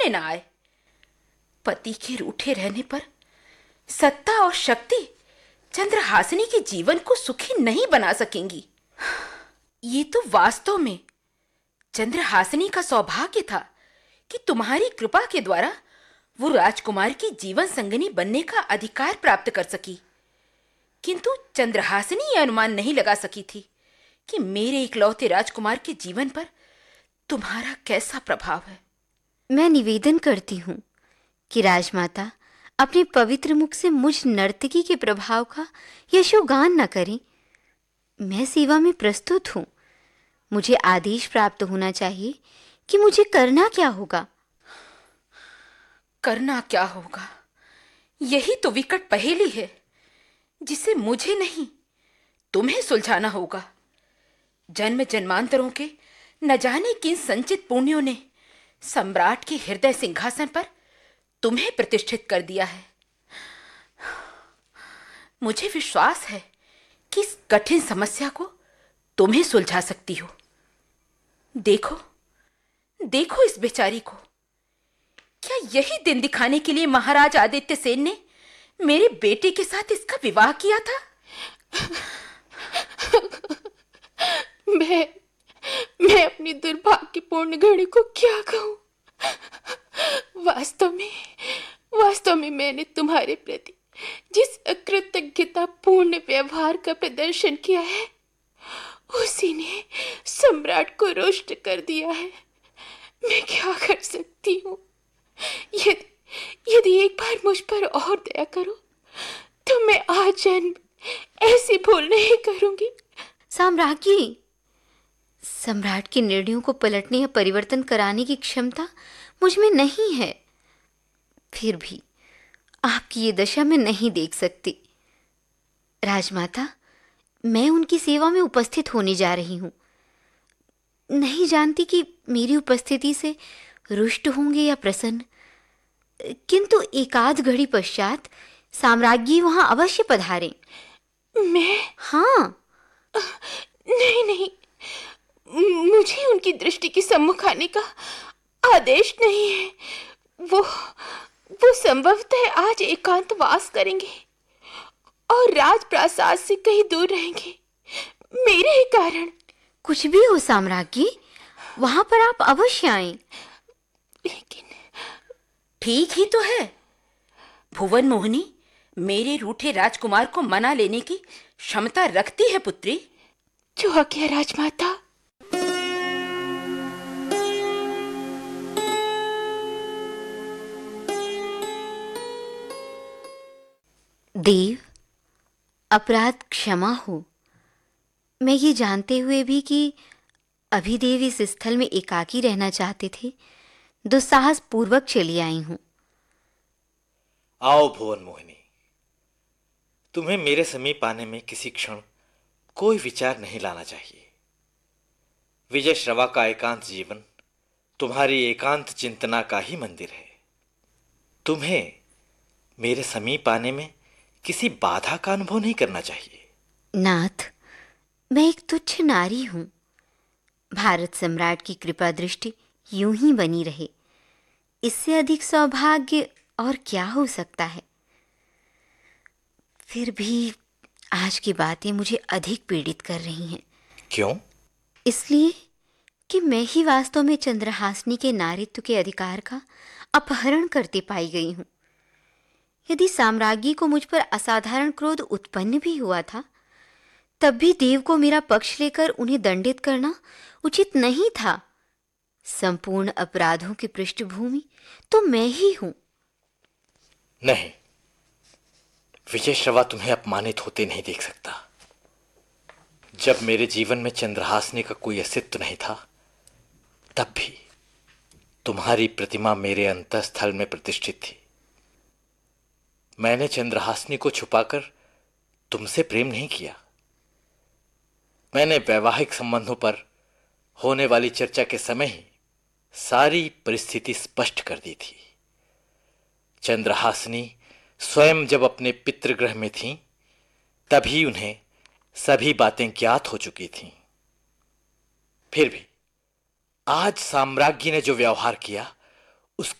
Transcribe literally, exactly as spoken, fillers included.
सामने न आए। पति के रूठे रहने पर सत्ता और शक्ति चंद्रहासिनी के जीवन को सुखी नहीं बना सकेंगी। ये तो वास्तव में चंद्रहासिनी का सौभाग्य था कि तुम्हारी कृपा के द्वारा वो राजकुमार की जीवन संगिनी बनने का अधिकार प्राप्त कर सकी। किंतु चंद्रहासिनी यह अनुमान नहीं लगा सकी थी कि मेरे इकलौते राजकुमार के जीवन पर तुम्हारा कैसा प्रभाव है। मैं निवेदन करती हूँ कि राजमाता अपने पवित्र मुख से मुझ नर्तकी के प्रभाव का यशोगान न करें। मैं सेवा में प्रस्तुत हूँ। मुझे आदेश प्राप्त होना चाहिए कि मुझे करना क्या होगा। करना क्या होगा, यही तो विकट पहेली है जिसे मुझे नहीं तुम्हें सुलझाना होगा। जन्म जन्मांतरों के न जाने किन संचित पुण्यों ने सम्राट के हृदय सिंहासन पर तुम्हें प्रतिष्ठित कर दिया है। मुझे विश्वास है कि इस कठिन समस्या को तुम्हें सुलझा सकती हो। देखो देखो इस बेचारी को। क्या यही दिन दिखाने के लिए महाराज आदित्य सेन ने मेरे बेटे के साथ इसका विवाह किया था? मैं मैं अपनी दुर्भाग्यपूर्ण घड़ी को क्या कहूँ। वास्तव में वास्तव में मैंने तुम्हारे प्रति जिस अकृतज्ञता पूर्ण व्यवहार का प्रदर्शन किया है, उसी ने सम्राट को रुष्ट कर दिया है। मैं क्या कर सकती हूँ? यदि यदि एक बार मुझ पर और दया करो तो मैं आज जन्म ऐसी भूल नहीं करूंगी। साम्राज्ञी, सम्राट के निर्णयों को पलटने या परिवर्तन कराने की क्षमता मुझ में नहीं है। फिर भी आपकी ये दशा मैं नहीं देख सकती। राजमाता, मैं उनकी सेवा में उपस्थित होने जा रही हूँ। नहीं जानती कि मेरी उपस्थिति से रुष्ट होंगे या प्रसन्न, किंतु एकाध घड़ी पश्चात साम्राज्ञी वहां अवश्य पधारें। मैं? हाँ। नहीं नहीं, मुझे उनकी दृष्टि के सम्मुख आने का आदेश नहीं है। वो वो संभवतः आज एकांतवास करेंगे और राजप्रासाद से कहीं दूर रहेंगे, मेरे ही कारण। कुछ भी हो साम्राज्ञी, वहां पर आप अवश्य आएं। लेकिन ठीक ही तो है। भुवन मोहिनी मेरे रूठे राजकुमार को मना लेने की क्षमता रखती है पुत्री। जो आज्ञा राजमाता। देव, अपराध क्षमा हो। मैं ये जानते हुए भी कि अभिदेव इस स्थल में एकाकी रहना चाहते थे, दुस्साहस पूर्वक चली आई हूं। आओ भुवन मोहिनी, तुम्हें मेरे समीप आने में किसी क्षण कोई विचार नहीं लाना चाहिए। विजय श्रवा का एकांत जीवन तुम्हारी एकांत चिंतना का ही मंदिर है। तुम्हें मेरे समीप आने में किसी बाधा का अनुभव नहीं करना चाहिए। नाथ, मैं एक तुच्छ नारी हूं। भारत सम्राट की कृपा दृष्टि यूं ही बनी रहे, इससे अधिक सौभाग्य और क्या हो सकता है। फिर भी आज की बातें मुझे अधिक पीड़ित कर रही हैं। क्यों? इसलिए कि मैं ही वास्तव में चंद्रहासिनी के नारित्व के अधिकार का अपहरण करते पाई गई हूं। यदि साम्राज्ञी को मुझ पर असाधारण क्रोध उत्पन्न भी हुआ था, तब भी देव को मेरा पक्ष लेकर उन्हें दंडित करना उचित नहीं था। संपूर्ण अपराधों की पृष्ठभूमि तो मैं ही हूं। नहीं, विजय श्रवा तुम्हें अपमानित होते नहीं देख सकता। जब मेरे जीवन में चंद्रहासिनी का कोई अस्तित्व नहीं था, तब भी तुम्हारी प्रतिमा मेरे अंतःस्थल में प्रतिष्ठित थी। मैंने चंद्रहासिनी को छुपाकर तुमसे प्रेम नहीं किया। मैंने वैवाहिक संबंधों पर होने वाली चर्चा के समय ही सारी परिस्थिति स्पष्ट कर दी थी। चंद्रहासिनी स्वयं जब अपने पितृगृह में थीं, तभी उन्हें सभी बातें ज्ञात हो चुकी थीं। फिर भी आज साम्राज्ञी ने जो व्यवहार किया,